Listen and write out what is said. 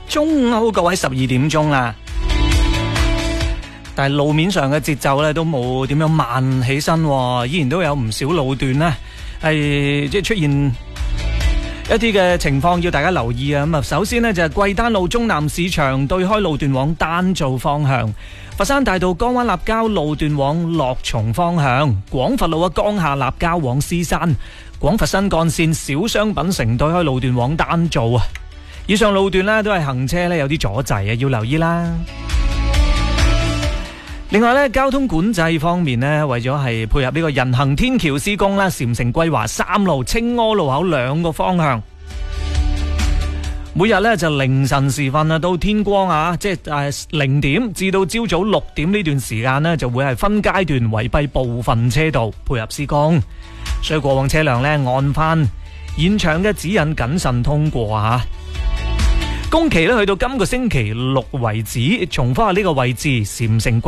中午各位12點鐘啦，但係路面上嘅節奏咧都冇點樣慢起身，依然都有唔少路段呢係即係出現一啲嘅情況要大家留意啊！咁啊，首先呢，就係桂丹路中南市場對開路段往丹灶方向，佛山大道江灣立交路段往樂松方向，廣佛路江夏立交往獅山，廣佛新幹線小商品城對開路段往丹灶啊！以上路段呢，都係行車呢有啲阻滯啊，要留意啦。另外咧，交通管制方面呢，為咗係配合呢個人行天橋施工啦，禪城桂華3路青柯路口2個方向，每日咧就凌晨時分啊到天光啊，即係0點至到朝早6點呢段時間呢，就會係分階段圍閉部分車道，配合施工，所以過往車輛呢，按翻現場嘅指引謹慎通過啊。工期咧去到今個星期6為止，重複下呢個位置禪城